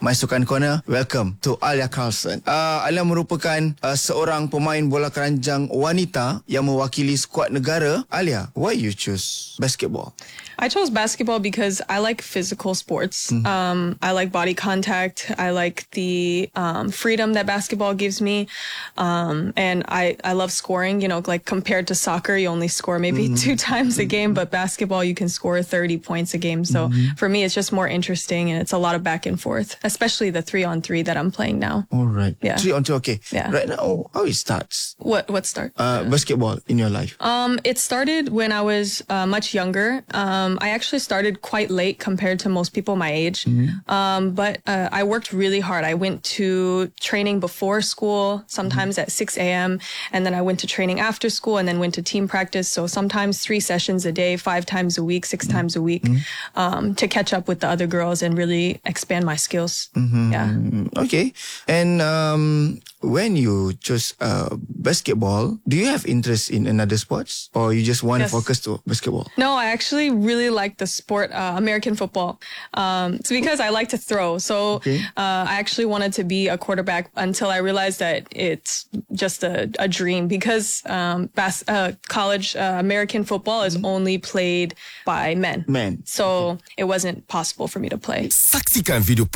My Sukan Corner. Welcome to Alia Carlson. Alia merupakan seorang pemain bola keranjang wanita yang mewakili skuad negara. Alia, why you choose basketball? I chose basketball because I like physical sports. I like body contact. I like the freedom that basketball gives me. And I love scoring, you know, like compared to soccer, you only score maybe 2 times a game, but basketball, you can score 30 points a game. So for me, it's just more interesting and it's a lot of back and forth, especially the 3-on-3 that I'm playing now. All right. Yeah. 3-on-2, okay. Yeah. Right now, how it starts? What start? Basketball in your life. It started when I was much younger. I actually started quite late compared to most people my age. But I worked really hard. I went to training before school, sometimes at 6 a.m. And then I went to training after school and then went to team practice. So sometimes 3 sessions a day, 5 times a week, 6 times a week, to catch up with the other girls and really expand my skills. Yeah. Okay. And when you chose basketball, do you have interest in another sports? Or you just want to Yes. focus to basketball? No, I actually really like the sport, American football. It's because I like to throw. So I actually wanted to be a quarterback until I realized that it's just a dream because college American football is only played by men. Men. So it wasn't possible for me to play. Saksikan video